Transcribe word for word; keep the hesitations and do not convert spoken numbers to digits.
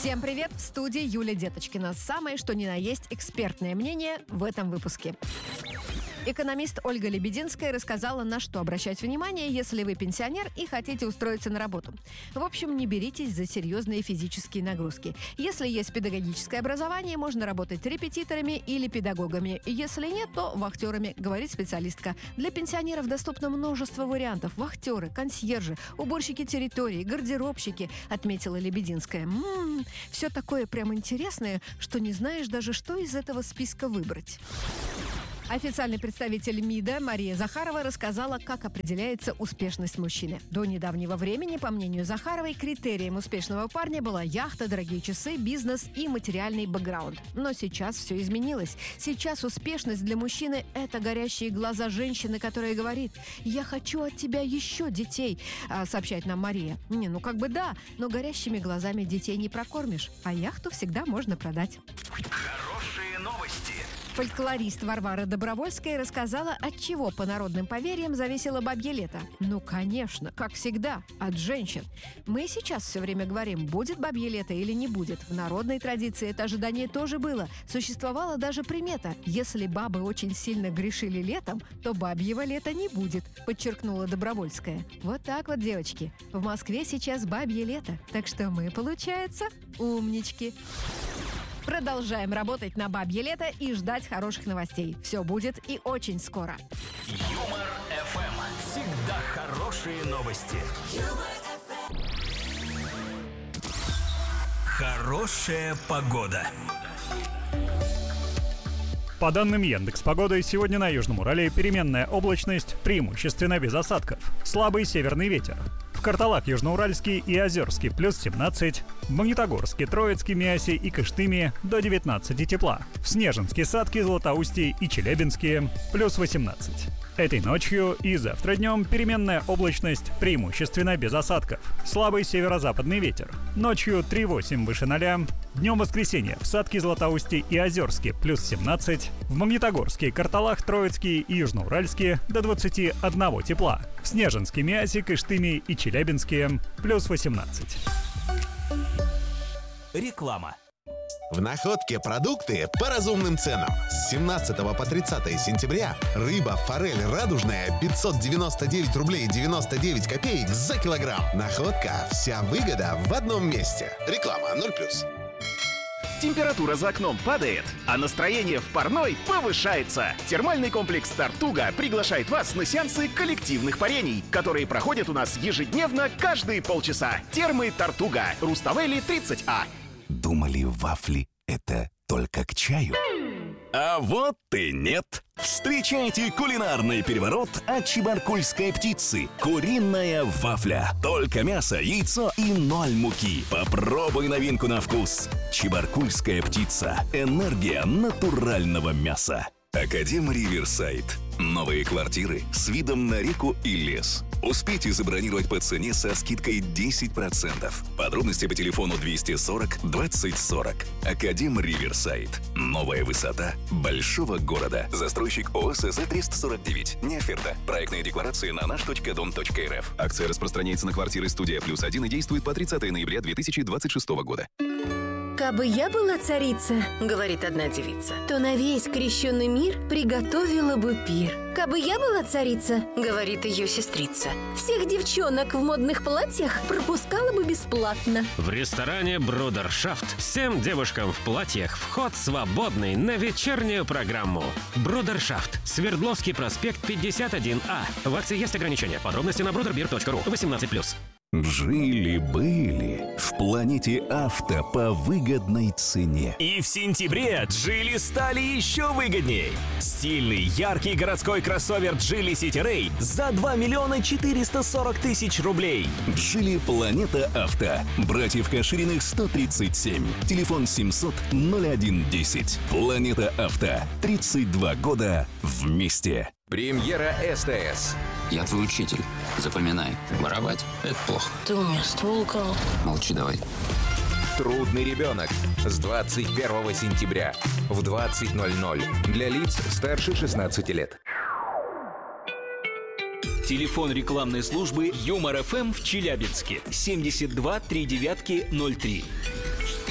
Всем привет! В студии Юлия Деточкина. Самое что ни на есть экспертное мнение в этом выпуске. Экономист Ольга Лебединская рассказала, на что обращать внимание, если вы пенсионер и хотите устроиться на работу. В общем, не беритесь за серьезные физические нагрузки. Если есть педагогическое образование, можно работать репетиторами или педагогами. Если нет, то вахтерами, говорит специалистка. Для пенсионеров доступно множество вариантов. Вахтеры, консьержи, уборщики территории, гардеробщики, отметила Лебединская. М-м, все такое прям интересное, что не знаешь даже, что из этого списка выбрать. Официальный представитель МИДа Мария Захарова рассказала, как определяется успешность мужчины. До недавнего времени, по мнению Захаровой, критерием успешного парня была яхта, дорогие часы, бизнес и материальный бэкграунд. Но сейчас все изменилось. Сейчас успешность для мужчины – это горящие глаза женщины, которая говорит: «Я хочу от тебя еще детей», а, сообщает нам Мария. Не, ну как бы да, но горящими глазами детей не прокормишь, а яхту всегда можно продать. Хорошие новости. Фольклорист Варвара Добровольская рассказала, от чего по народным поверьям зависело бабье лето. Ну, конечно, как всегда, от женщин. Мы сейчас все время говорим, будет бабье лето или не будет. В народной традиции это ожидание тоже было. Существовала даже примета: если бабы очень сильно грешили летом, то бабьего лета не будет, подчеркнула Добровольская. Вот так вот, девочки. В Москве сейчас бабье лето, так что мы, получается, умнички. Продолжаем работать на бабье лето и ждать хороших новостей. Все будет и очень скоро. Юмор эф эм. Всегда хорошие новости. Хорошая погода. По данным Яндекс.Погоды, сегодня на Южном Урале переменная облачность, преимущественно без осадков. Слабый северный ветер. В Карталах, Южноуральске и Озерске плюс семнадцать, в Магнитогорске, Троицке, Миасе и Кыштыме до девятнадцати тепла, в Снежинске, Сатке, Златоусте и Челябинске плюс восемнадцать. Этой ночью и завтра днем переменная облачность, преимущественно без осадков. Слабый северо-западный ветер. Ночью три-восемь выше ноля. Днем воскресенье в Сатке, Златоусте и Озерске плюс семнадцать. В Магнитогорске, Карталах, Троицке и Южноуральске до двадцати одного тепла. В Снежинске, Миасе, Кыштыме и Челябинске плюс восемнадцать. Реклама. В Находке продукты по разумным ценам. С семнадцатого по тридцатое сентября рыба форель радужная пятьсот девяносто девять рублей девяносто девять копеек за килограмм. Находка. Вся выгода в одном месте. Реклама ноль плюс. Температура за окном падает, а настроение в парной повышается. Термальный комплекс «Тартуга» приглашает вас на сеансы коллективных парений, которые проходят у нас ежедневно каждые полчаса. Термы «Тартуга», Руставели тридцать А. Думали, вафли — это только к чаю? А вот и нет! Встречайте кулинарный переворот от чебаркульской птицы. Куриная вафля. Только мясо, яйцо и ноль муки. Попробуй новинку на вкус. Чебаркульская птица. Энергия натурального мяса. Академ Риверсайд. Новые квартиры с видом на реку и лес. Успейте забронировать по цене со скидкой десять процентов. Подробности по телефону двести сорок двадцать сорок. Академ Риверсайд. Новая высота большого города. Застройщик ООО СЗ триста сорок девять. Не оферта. Проектная декларация на наш точка дом точка эр эф. Акция распространяется на квартиры «Студия плюс один» и действует по тридцатое ноября две тысячи двадцать шестого года. «Кабы я была царица, — говорит одна девица, — то на весь крещенный мир приготовила бы пир. Кабы я была царица, — говорит ее сестрица, — всех девчонок в модных платьях пропускала бы бесплатно». В ресторане «Брудершафт» всем девушкам в платьях вход свободный на вечернюю программу. «Брудершафт», Свердловский проспект пятьдесят один А. В акции есть ограничения. Подробности на брудербир точка ру. восемнадцать плюс. Жили-были в планете авто по выгодной цене. И в сентябре Джили стали еще выгодней. Стильный, яркий городской кроссовер Джили City Ray за два миллиона четыреста сорок тысяч рублей. Джили Планета Авто. Братьев Кашириных сто тридцать семь. Телефон семьсот ноль один десять. Планета Авто. тридцать два года вместе. Премьера СТС. Я твой учитель. Запоминай. Воровать – это плохо. Ты у меня ствол украл. Молчи давай. Трудный ребенок. С двадцать первого сентября в двадцать ноль ноль. Для лиц старше шестнадцати лет. Телефон рекламной службы Юмор эф эм в Челябинске семьдесят два три девятки ноль три.